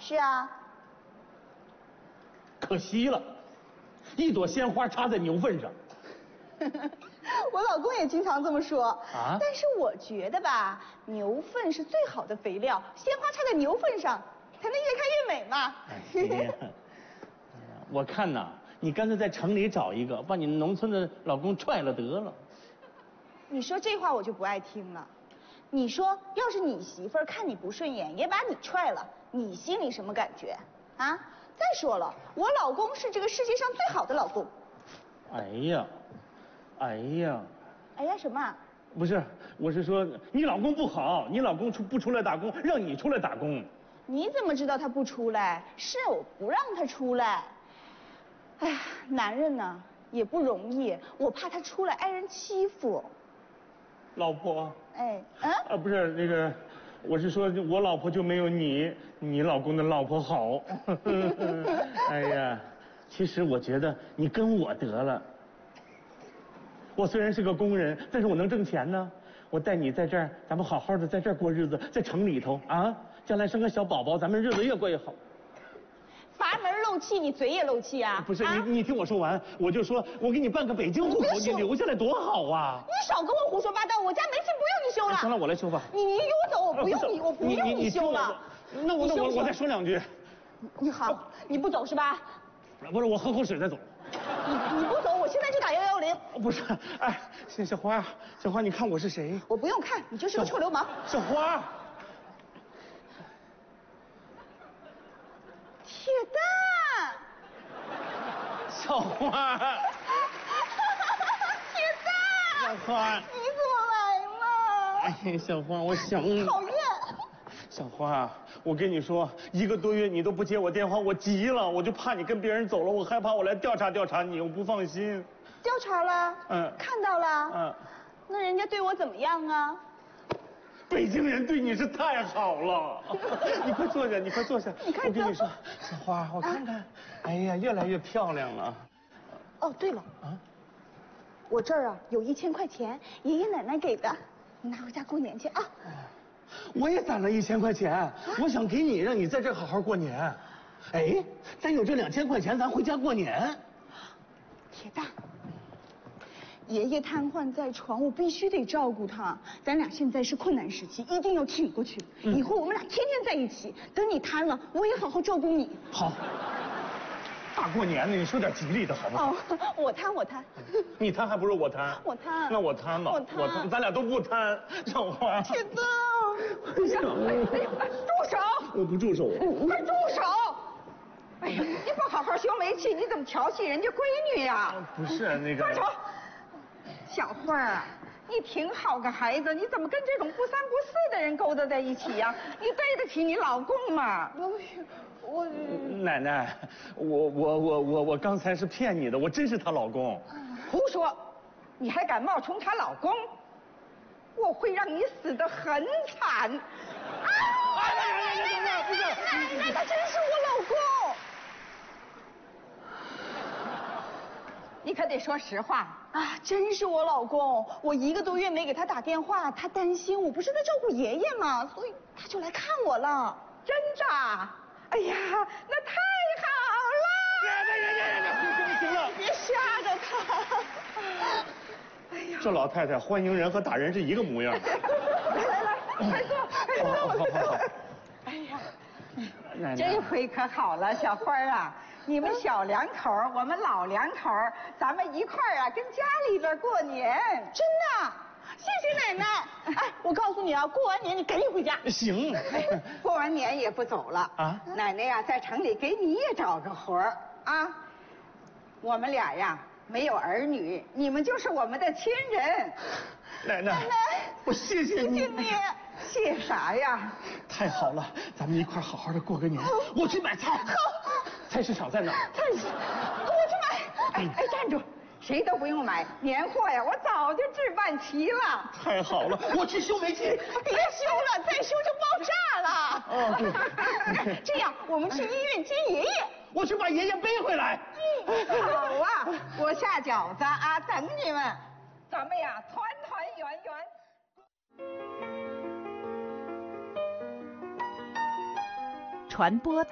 是啊。 可惜了，一朵鲜花插在牛粪上。 我老公也经常这么说啊。 但是我觉得吧，牛粪是最好的肥料，鲜花插在牛粪上才能越看越美嘛。 哎呀，我看呐，你干脆在城里找一个，把你农村的老公踹了得了。 你说这话我就不爱听了。你说，要是你媳妇儿看你不顺眼，也把你踹了，你心里什么感觉？啊？再说了，我老公是这个世界上最好的老公。 哎呀，哎呀， 哎呀什么？ 不是，我是说你老公不好，你老公不出来打工，让你出来打工。 你怎么知道他不出来？是我不让他出来。哎呀，男人呢也不容易，我怕他出来挨人欺负。 老婆。 哎， 不是那个，我是说我老婆就没有你老公的老婆好。哎呀，其实我觉得你跟我得了。我虽然是个工人，但是我能挣钱呢。我带你在这儿，咱们好好的在这儿过日子，在城里头啊，将来生个小宝宝，咱们日子越过越好。 阀门漏气，你嘴也漏气啊？ 不是你听我说完，我就说我给你办个北京户口，你留下来多好啊！ 你少跟我胡说八道，我家煤气不用你修了。 行了，我来修吧。 你给我走，我不用你，我不用你修了。 那我再说两句。 你好，你不走是吧？ 不是，我喝口水再走。 你不走，我现在就打110。 不是，哎，小花，小花，你看我是谁？ 我不用看，你就是个臭流氓。 小花。 铁蛋。 小花。 铁蛋。 小花。 你怎么来了？ 哎，小花，我想你。 讨厌。 小花，我跟你说，1个多月你都不接我电话，我急了，我就怕你跟别人走了，我害怕我来调查调查你，我不放心。 调查了？看到了。那人家对我怎么样啊？ 北京人对你是太好了。你快坐下，你快坐下。我跟你说，小花，我看看，哎呀，越来越漂亮了。 哦，对了，我这儿有1000块钱，爷爷奶奶给的，你拿回家过年去啊。 我也攒了1000块钱，我想给你，让你在这儿好好过年。哎，咱有这2000块钱，咱回家过年。 铁蛋，爷爷瘫痪在床，我必须得照顾他。咱俩现在是困难时期，一定要挺过去。以后我们俩天天在一起，等你瘫了，我也好好照顾你。 好。大过年的，你说点吉利的好不好？ 哦，我贪。 你贪还不如我贪。 我贪。 那我贪吧。我贪，咱俩都不贪。小花。 铁蛋。 住手！ 我不住手。 快住手！哎呀，你不好好修煤气，你怎么调戏人家闺女呀？ 不是那个。 放手！小花啊，你挺好个孩子，你怎么跟这种不三不四的人勾搭在一起呀？你对得起你老公吗？我奶奶，我刚才是骗你的，我真是她老公。 胡说！你还敢冒充她老公？我会让你死得很惨！ 不是，奶奶，他真是我老公。 你可得说实话啊！真是我老公，我1个多月没给他打电话，他担心我不是在照顾爷爷吗？所以他就来看我了。 真的？哎呀，那太好了！ 行了， 别吓着他。 哎呀， 这老太太欢迎人和打人是一个模样。 来，快坐，快坐。 好。 哎呀， 奶奶， 这回可好了，小花啊，你们小两口，我们老两口，咱们一块儿跟家里边过年。 真的？谢谢奶奶。哎，我告诉你啊，过完年你赶紧回家。 行。 过完年也不走了啊！奶奶呀，在城里给你也找个活儿啊。我们俩呀没有儿女，你们就是我们的亲人。 奶奶，我谢谢你。 谢谢你。 谢啥呀？ 太好了，咱们一块好好的过个年。我去买菜。 好。 菜市场在哪儿？ 菜市，我去买。 哎，站住！谁都不用买，年货呀，我早就置办齐了。 太好了，我去修煤气。 别修了，再修就爆炸了。 哦，对。 这样，我们去医院接爷爷。 我去把爷爷背回来。 好啊，我下饺子啊，等你们。咱们呀，团团圆圆。 传播